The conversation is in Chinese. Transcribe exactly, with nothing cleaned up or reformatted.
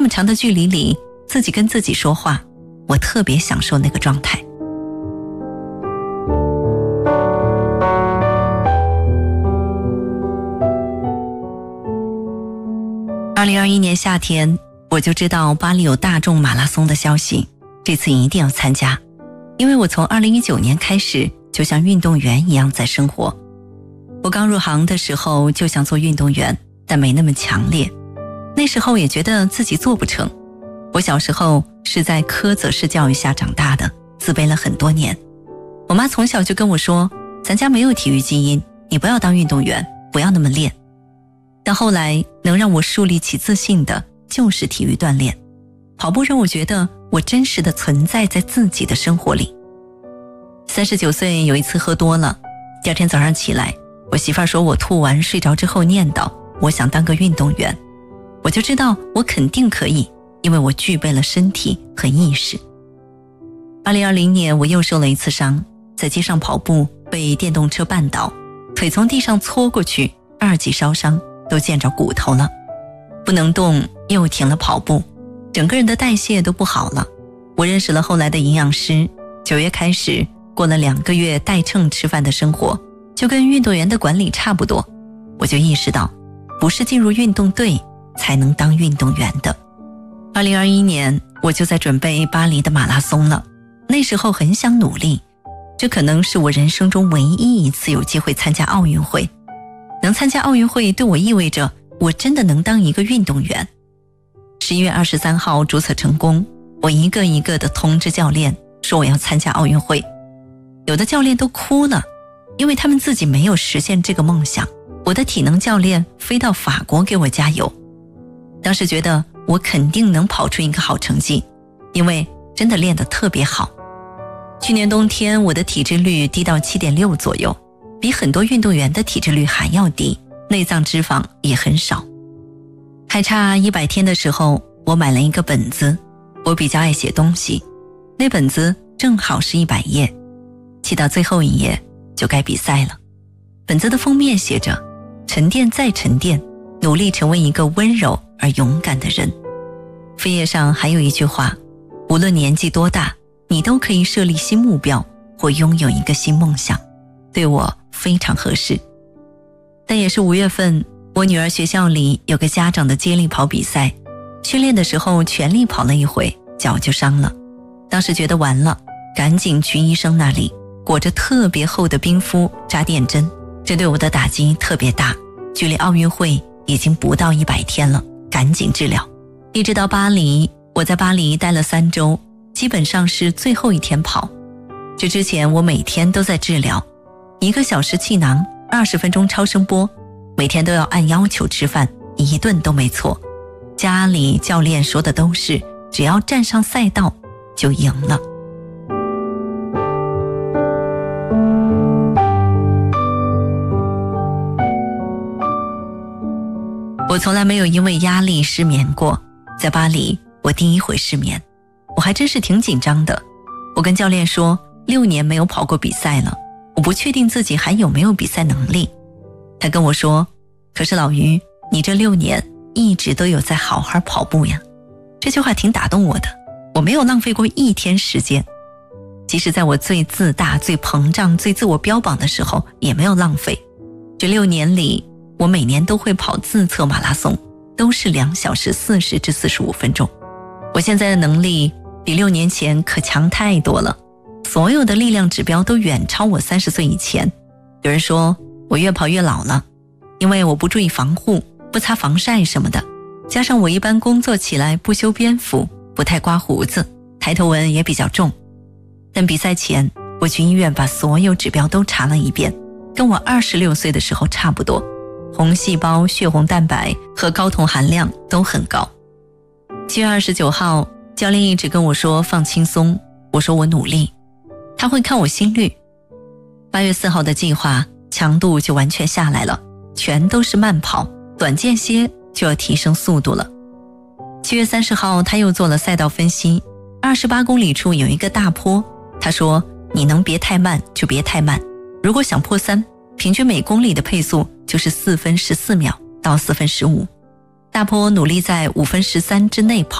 长的距离里自己跟自己说话，我特别享受那个状态。二零二一年夏天，我就知道巴黎有大众马拉松的消息，这次一定要参加，因为我从二零一九年开始就像运动员一样在生活。我刚入行的时候就想做运动员，但没那么强烈，那时候也觉得自己做不成。我小时候是在苛责式教育下长大的，自卑了很多年。我妈从小就跟我说，咱家没有体育基因，你不要当运动员，不要那么练。但后来能让我树立起自信的就是体育锻炼，跑步让我觉得我真实的存在在自己的生活里。三十九岁有一次喝多了，第二天早上起来，我媳妇儿说我吐完睡着之后念叨我想当个运动员，我就知道我肯定可以，因为我具备了身体和意识。二零二零年我又受了一次伤，在街上跑步被电动车绊倒，腿从地上搓过去，二级烧伤，都见着骨头了，不能动，又停了跑步，整个人的代谢都不好了。我认识了后来的营养师，九月开始过了两个月代秤吃饭的生活，就跟运动员的管理差不多。我就意识到，不是进入运动队才能当运动员的。二零二一年我就在准备巴黎的马拉松了，那时候很想努力，这可能是我人生中唯一一次有机会参加奥运会。能参加奥运会对我意味着我真的能当一个运动员。十一月二十三号注册成功，我一个一个的通知教练说我要参加奥运会。有的教练都哭了，因为他们自己没有实现这个梦想。我的体能教练飞到法国给我加油，当时觉得我肯定能跑出一个好成绩，因为真的练得特别好。去年冬天我的体脂率低到 七点六 左右，比很多运动员的体脂率还要低，内脏脂肪也很少。还差一百天的时候，我买了一个本子，我比较爱写东西，那本子正好是一百页，记到最后一页就该比赛了。本子的封面写着，沉淀再沉淀，努力成为一个温柔而勇敢的人。扉页上还有一句话，无论年纪多大，你都可以设立新目标或拥有一个新梦想，对我非常合适。但也是五月份，我女儿学校里有个家长的接力跑比赛，训练的时候全力跑了一回，脚就伤了。当时觉得完了，赶紧去医生那里，裹着特别厚的冰敷扎电针，这对我的打击特别大。距离奥运会已经不到一百天了，赶紧治疗。一直到巴黎，我在巴黎待了三周，基本上是最后一天跑。这之前我每天都在治疗，一个小时气囊，二十分钟超声波，每天都要按要求吃饭，一顿都没错。家里教练说的都是，只要站上赛道就赢了。我从来没有因为压力失眠过，在巴黎我第一回失眠，我还真是挺紧张的。我跟教练说，六年没有跑过比赛了，我不确定自己还有没有比赛能力。他跟我说，可是老于，你这六年一直都有在好好跑步呀。这句话挺打动我的，我没有浪费过一天时间，即使在我最自大、最膨胀、最自我标榜的时候也没有浪费。这六年里，我每年都会跑自测马拉松，都是两小时四十至四十五分钟。我现在的能力比六年前可强太多了，所有的力量指标都远超我三十岁以前。有人说我越跑越老了，因为我不注意防护，不擦防晒什么的，加上我一般工作起来不修边幅，不太刮胡子，抬头纹也比较重。但比赛前我去医院把所有指标都查了一遍，跟我二十六岁的时候差不多，红细胞、血红蛋白和睾酮含量都很高。七月二十九号，教练一直跟我说放轻松，我说我努力，他会看我心率。八月四号的计划强度就完全下来了，全都是慢跑，短间歇就要提升速度了。七月三十号，他又做了赛道分析，二十八公里处有一个大坡，他说你能别太慢就别太慢，如果想破三，平均每公里的配速就是四分十四秒到四分十五，大坡努力在五分十三之内跑。